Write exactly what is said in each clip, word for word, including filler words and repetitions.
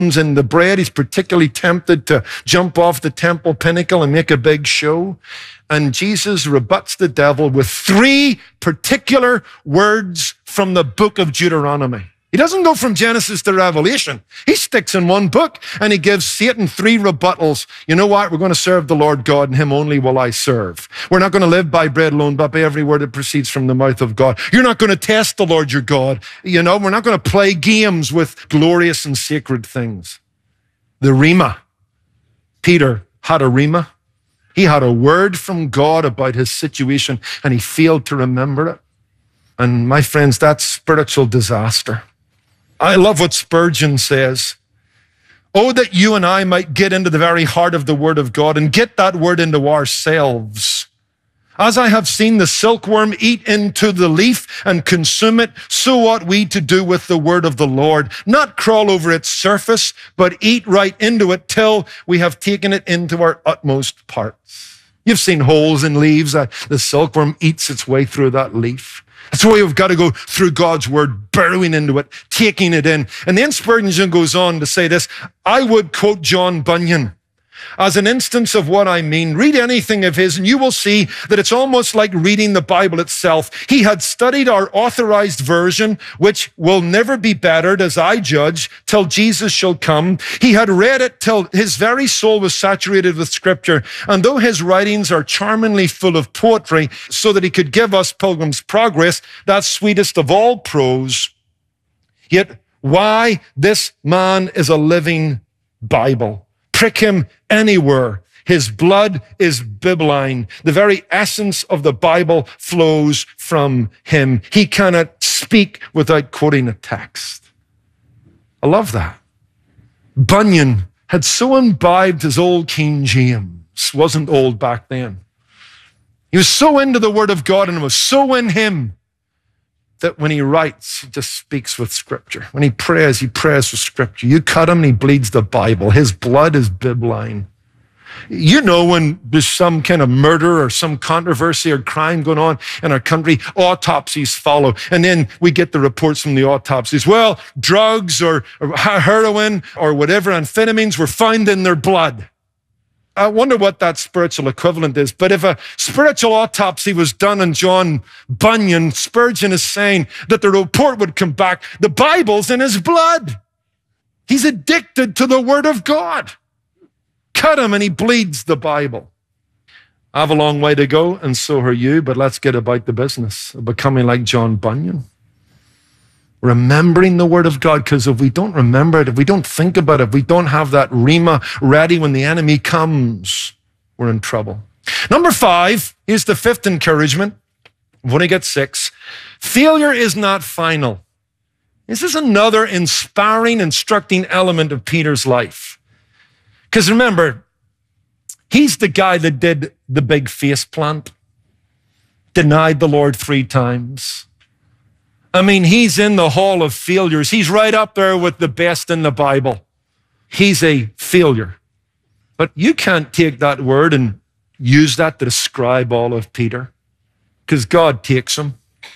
and the bread. He's particularly tempted to jump off the temple pinnacle and make a big show. And Jesus rebuts the devil with three particular words from the book of Deuteronomy. He doesn't go from Genesis to Revelation. He sticks in one book and he gives Satan three rebuttals. You know what? We're going to serve the Lord God, and him only will I serve. We're not going to live by bread alone, but by every word that proceeds from the mouth of God. You're not going to test the Lord your God. You know, we're not going to play games with glorious and sacred things. The Rhema. Peter had a Rhema. He had a word from God about his situation, and he failed to remember it. And my friends, that's spiritual disaster. I love what Spurgeon says. Oh, that you and I might get into the very heart of the word of God and get that word into ourselves. As I have seen the silkworm eat into the leaf and consume it, so ought we to do with the word of the Lord. Not crawl over its surface, but eat right into it till we have taken it into our utmost parts. You've seen holes in leaves. The silkworm eats its way through that leaf. That's why we've got to go through God's word, burrowing into it, taking it in. And then Spurgeon goes on to say this. I would quote John Bunyan as an instance of what I mean. Read anything of his and you will see that it's almost like reading the Bible itself. He had studied our authorized version, which will never be bettered, as I judge, till Jesus shall come. He had read it till his very soul was saturated with Scripture. And though his writings are charmingly full of poetry, so that he could give us Pilgrim's Progress, that sweetest of all prose, yet why this man is a living Bible. Prick him anywhere. His blood is bibline. The very essence of the Bible flows from him. He cannot speak without quoting a text. I love that. Bunyan had so imbibed his old King James. Wasn't old back then. He was so into the Word of God and it was so in him that when he writes, he just speaks with Scripture. When he prays, he prays with Scripture. You cut him and he bleeds the Bible. His blood is bibline. You know, when there's some kind of murder or some controversy or crime going on in our country, autopsies follow. And then we get the reports from the autopsies. Well, drugs or, or heroin or whatever, amphetamines were found in their blood. I wonder what that spiritual equivalent is. But if a spiritual autopsy was done on John Bunyan, Spurgeon is saying that the report would come back, the Bible's in his blood. He's addicted to the Word of God. Cut him and he bleeds the Bible. I have a long way to go, and so are you, but let's get about the business of becoming like John Bunyan. Remembering the Word of God, because if we don't remember it, if we don't think about it, if we don't have that rhema ready when the enemy comes, we're in trouble. Number five, here's the fifth encouragement. I've only got six. Failure is not final. This is another inspiring, instructing element of Peter's life. Because remember, he's the guy that did the big face plant, denied the Lord three times. I mean, he's in the hall of failures. He's right up there with the best in the Bible. He's a failure. But you can't take that word and use that to describe all of Peter, because God takes him,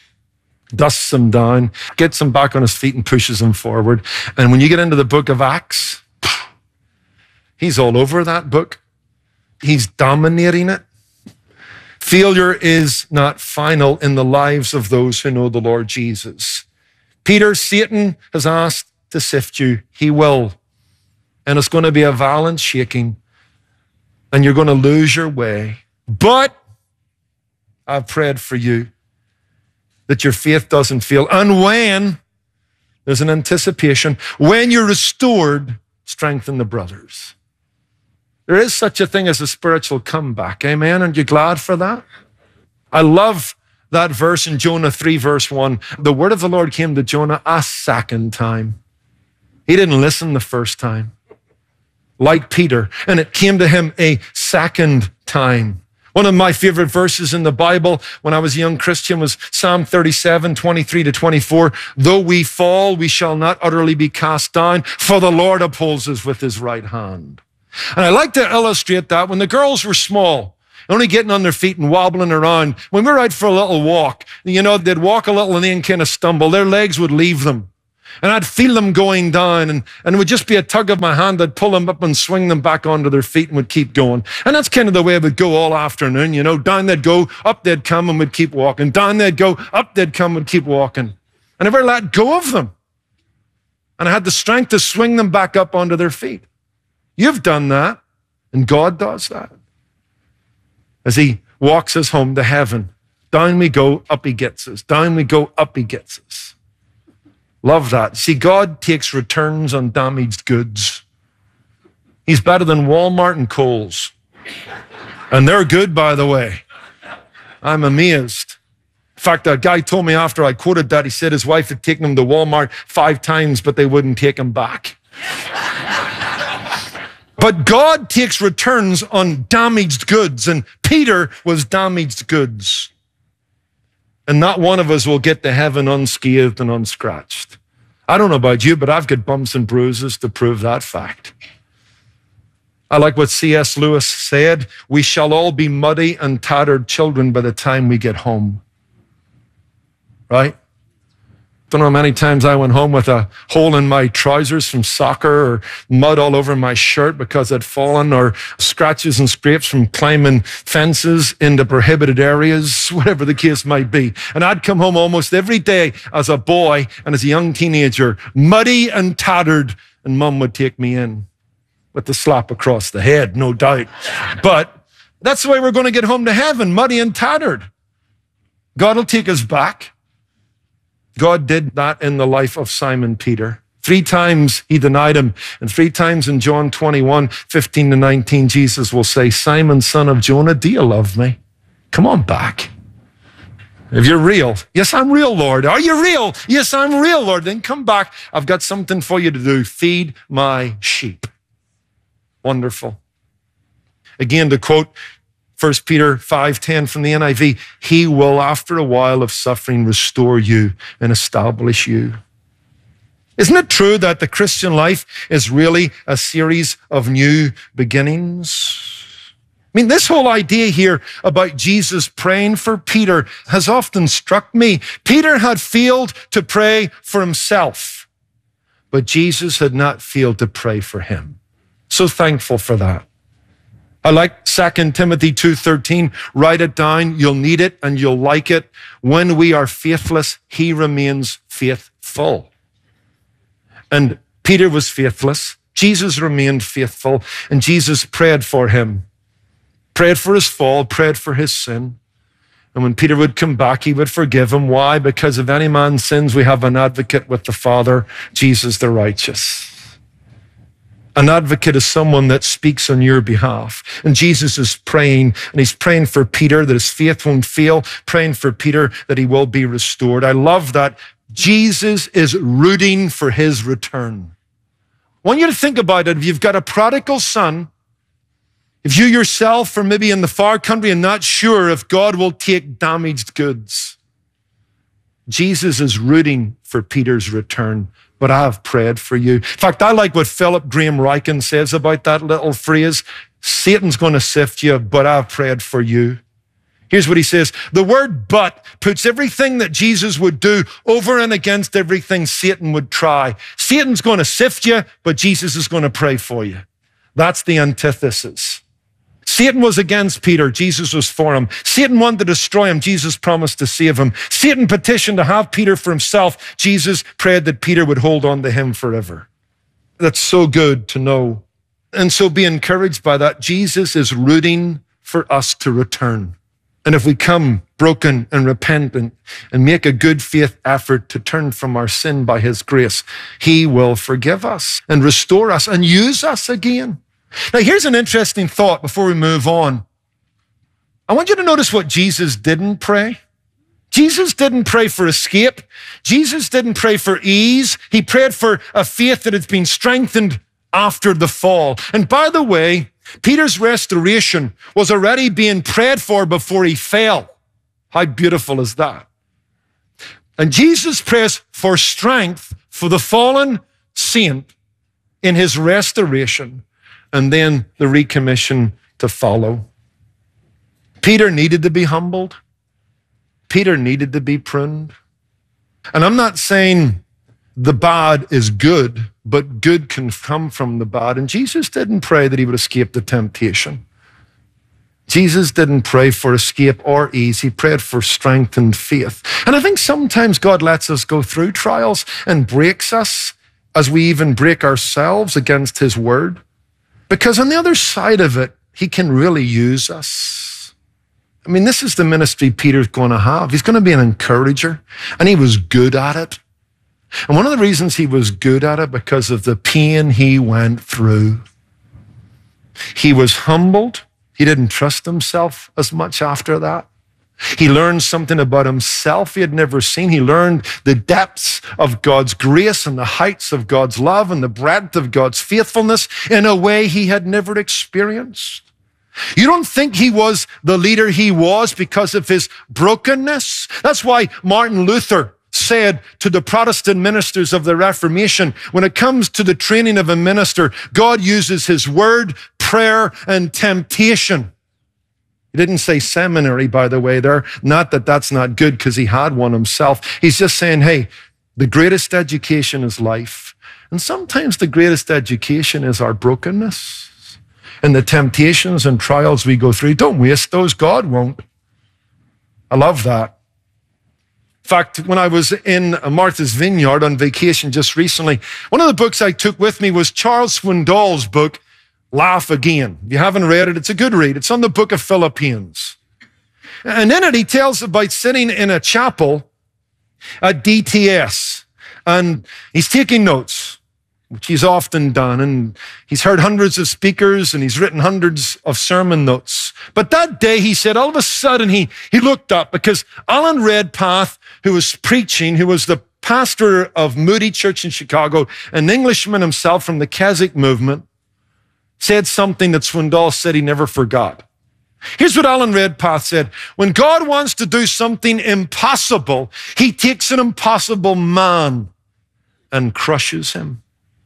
dusts him down, gets him back on his feet and pushes him forward. And when you get into the book of Acts, he's all over that book. He's dominating it. Failure is not final in the lives of those who know the Lord Jesus. Peter, Satan has asked to sift you. He will. And it's going to be a violent shaking. And you're going to lose your way. But I've prayed for you that your faith doesn't fail. And when there's an anticipation, when you're restored, strengthen the brothers. There is such a thing as a spiritual comeback. Amen. Aren't you glad for that? I love that verse in Jonah three, verse one. The word of the Lord came to Jonah a second time. He didn't listen the first time, like Peter, and it came to him a second time. One of my favorite verses in the Bible when I was a young Christian was Psalm thirty-seven, twenty-three to twenty-four. Though we fall, we shall not utterly be cast down, for the Lord upholds us with his right hand. And I like to illustrate that when the girls were small, only getting on their feet and wobbling around, when we were out for a little walk, you know, they'd walk a little and then kind of stumble. Their legs would leave them. And I'd feel them going down, and, and it would just be a tug of my hand. I'd pull them up and swing them back onto their feet and would keep going. And that's kind of the way it would go all afternoon, you know. Down they'd go, up they'd come and would keep walking. Down they'd go, up they'd come and keep walking. I never let go of them. And I had the strength to swing them back up onto their feet. You've done that, and God does that. As he walks us home to heaven, down we go, up he gets us. Down we go, up he gets us. Love that. See, God takes returns on damaged goods. He's better than Walmart and Kohl's. And they're good, by the way. I'm amazed. In fact, a guy told me after I quoted that, he said his wife had taken him to Walmart five times, but they wouldn't take him back. But God takes returns on damaged goods, and Peter was damaged goods. And not one of us will get to heaven unscathed and unscratched. I don't know about you, but I've got bumps and bruises to prove that fact. I like what C S Lewis said, we shall all be muddy and tattered children by the time we get home. Right? Don't know how many times I went home with a hole in my trousers from soccer, or mud all over my shirt because I'd fallen, or scratches and scrapes from climbing fences into prohibited areas, whatever the case might be. And I'd come home almost every day as a boy and as a young teenager, muddy and tattered, and Mum would take me in with the slap across the head, no doubt. But that's the way we're going to get home to heaven, muddy and tattered. God will take us back. God did that in the life of Simon Peter. Three times he denied him, and three times in John twenty-one, fifteen to nineteen, Jesus will say, Simon, son of Jonah, do you love me? Come on back. If you're real, yes, I'm real, Lord. Are you real? Yes, I'm real, Lord. Then come back. I've got something for you to do. Feed my sheep. Wonderful. Again, to quote First Peter five ten from the N I V, he will, after a while of suffering, restore you and establish you. Isn't it true that the Christian life is really a series of new beginnings? I mean, this whole idea here about Jesus praying for Peter has often struck me. Peter had failed to pray for himself, but Jesus had not failed to pray for him. So thankful for that. I like Second Timothy two thirteen. Write it down. You'll need it and you'll like it. When we are faithless, he remains faithful. And Peter was faithless. Jesus remained faithful. And Jesus prayed for him. Prayed for his fall, prayed for his sin. And when Peter would come back, he would forgive him. Why? Because if any man sins, we have an advocate with the Father, Jesus the righteous. An advocate is someone that speaks on your behalf. And Jesus is praying, and he's praying for Peter that his faith won't fail, praying for Peter that he will be restored. I love that. Jesus is rooting for his return. I want you to think about it. If you've got a prodigal son, if you yourself are maybe in the far country and not sure if God will take damaged goods, Jesus is rooting for Peter's return. But I have prayed for you. In fact, I like what Philip Graham Ryken says about that little phrase. Satan's going to sift you, but I've prayed for you. Here's what he says. The word but puts everything that Jesus would do over and against everything Satan would try. Satan's going to sift you, but Jesus is going to pray for you. That's the antithesis. Satan was against Peter. Jesus was for him. Satan wanted to destroy him. Jesus promised to save him. Satan petitioned to have Peter for himself. Jesus prayed that Peter would hold on to him forever. That's so good to know. And so be encouraged by that. Jesus is rooting for us to return. And if we come broken and repentant and make a good faith effort to turn from our sin by his grace, he will forgive us and restore us and use us again. Now, here's an interesting thought before we move on. I want you to notice what Jesus didn't pray. Jesus didn't pray for escape. Jesus didn't pray for ease. He prayed for a faith that had been strengthened after the fall. And by the way, Peter's restoration was already being prayed for before he fell. How beautiful is that? And Jesus prays for strength for the fallen saint in his restoration, and then the recommission to follow. Peter needed to be humbled. Peter needed to be pruned. And I'm not saying the bad is good, but good can come from the bad. And Jesus didn't pray that he would escape the temptation. Jesus didn't pray for escape or ease. He prayed for strength and faith. And I think sometimes God lets us go through trials and breaks us as we even break ourselves against his word. Because on the other side of it, he can really use us. I mean, this is the ministry Peter's going to have. He's going to be an encourager, and he was good at it. And one of the reasons he was good at it because of the pain he went through. He was humbled. He didn't trust himself as much after that. He learned something about himself he had never seen. He learned the depths of God's grace and the heights of God's love and the breadth of God's faithfulness in a way he had never experienced. You don't think he was the leader he was because of his brokenness? That's why Martin Luther said to the Protestant ministers of the Reformation, when it comes to the training of a minister, God uses his word, prayer, and temptation. He didn't say seminary, by the way, there. Not that that's not good because he had one himself. He's just saying, hey, the greatest education is life. And sometimes the greatest education is our brokenness and the temptations and trials we go through. Don't waste those. God won't. I love that. In fact, when I was in Martha's Vineyard on vacation just recently, one of the books I took with me was Charles Swindoll's book, Laugh Again. If you haven't read it, it's a good read. It's on the book of Philippians. And in it, he tells about sitting in a chapel at D T S, and he's taking notes, which he's often done, and he's heard hundreds of speakers, and he's written hundreds of sermon notes. But that day, he said, all of a sudden, he, he looked up because Alan Redpath, who was preaching, who was the pastor of Moody Church in Chicago, an Englishman himself from the Keswick movement, said something that Swindoll said he never forgot. Here's what Alan Redpath said. When God wants to do something impossible, he takes an impossible man and crushes him.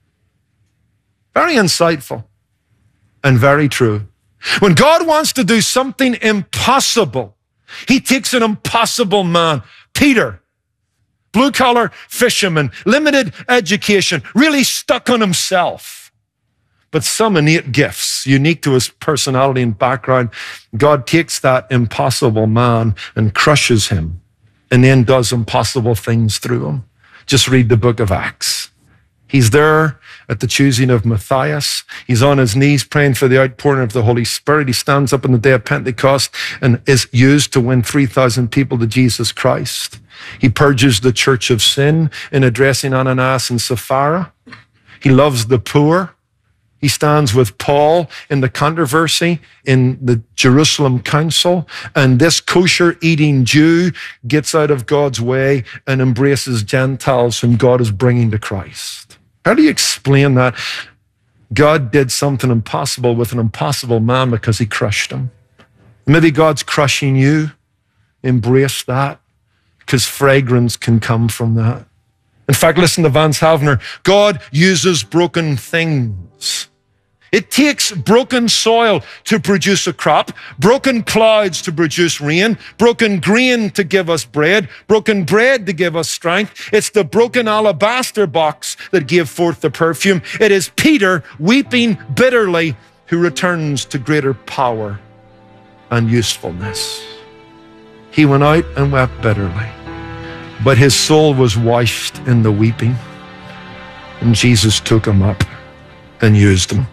Very insightful and very true. When God wants to do something impossible, he takes an impossible man. Peter, blue-collar fisherman, limited education, really stuck on himself, but some innate gifts, unique to his personality and background. God takes that impossible man and crushes him and then does impossible things through him. Just read the book of Acts. He's there at the choosing of Matthias. He's on his knees praying for the outpouring of the Holy Spirit. He stands up on the day of Pentecost and is used to win three thousand people to Jesus Christ. He purges the church of sin in addressing Ananias and Sapphira. He loves the poor. He stands with Paul in the controversy in the Jerusalem council, and this kosher-eating Jew gets out of God's way and embraces Gentiles whom God is bringing to Christ. How do you explain that? God did something impossible with an impossible man because he crushed him. Maybe God's crushing you. Embrace that, because fragrance can come from that. In fact, listen to Vance Havner. God uses broken things. It takes broken soil to produce a crop, broken clouds to produce rain, broken grain to give us bread, broken bread to give us strength. It's the broken alabaster box that gave forth the perfume. It is Peter weeping bitterly who returns to greater power and usefulness. He went out and wept bitterly, but his soul was washed in the weeping, and Jesus took him up and used him.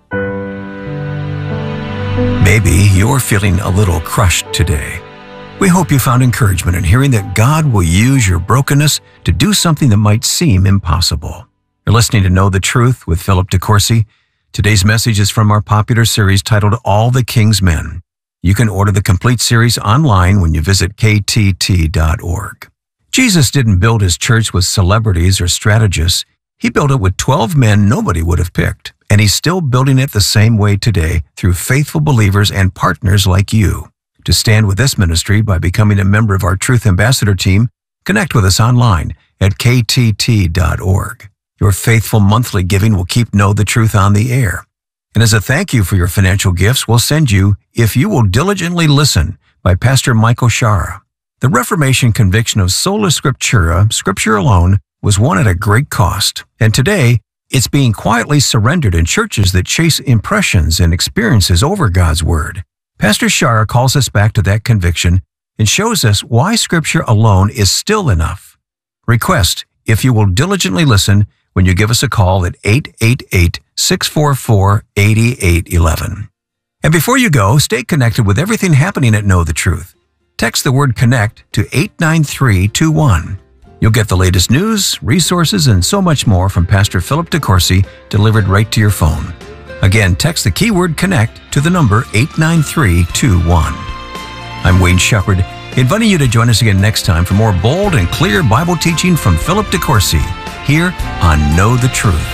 Maybe you're feeling a little crushed today. We hope you found encouragement in hearing that God will use your brokenness to do something that might seem impossible. You're listening to Know the Truth with Philip DeCourcy. Today's message is from our popular series titled All the King's Men. You can order the complete series online when you visit K T T dot org. Jesus didn't build his church with celebrities or strategists. He built it with twelve men nobody would have picked. And he's still building it the same way today through faithful believers and partners like you. To stand with this ministry by becoming a member of our Truth Ambassador team, connect with us online at K T T dot org. Your faithful monthly giving will keep Know the Truth on the air. And as a thank you for your financial gifts, we'll send you If You Will Diligently Listen by Pastor Michael Shara. The Reformation conviction of sola scriptura, Scripture alone, was won at a great cost, and today it's being quietly surrendered in churches that chase impressions and experiences over God's Word. Pastor Shara calls us back to that conviction and shows us why Scripture alone is still enough. Request, if you will diligently listen, when you give us a call at eight eight eight, six four four, eight eight one one. And before you go, stay connected with everything happening at Know the Truth. Text the word CONNECT to eight nine three two one. You'll get the latest news, resources, and so much more from Pastor Philip DeCourcy delivered right to your phone. Again, text the keyword CONNECT to the number eight nine three two one. I'm Wayne Shepherd, inviting you to join us again next time for more bold and clear Bible teaching from Philip DeCourcy here on Know the Truth.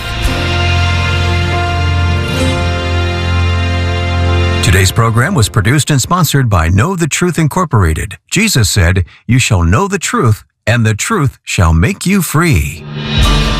Today's program was produced and sponsored by Know the Truth Incorporated. Jesus said, "You shall know the truth, and the truth shall make you free."